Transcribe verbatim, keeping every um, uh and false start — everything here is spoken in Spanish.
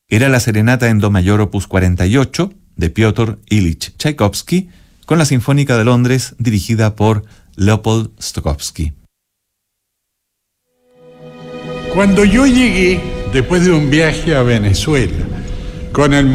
Era la Serenata en Do mayor opus cuarenta y ocho de Piotr Ilich Tchaikovsky con la Sinfónica de Londres dirigida por Leopold Stokowski. Cuando yo llegué, después de un viaje a Venezuela, con el